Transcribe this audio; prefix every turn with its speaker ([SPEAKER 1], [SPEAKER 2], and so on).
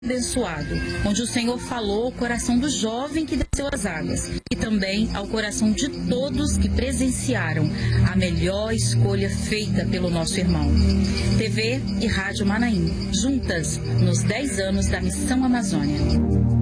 [SPEAKER 1] abençoado, onde o Senhor falou ao coração do jovem que desceu as águas e também ao coração de todos que presenciaram a melhor escolha feita pelo nosso irmão. TV e Rádio Manaim, juntas nos 10 anos da Missão Amazônia.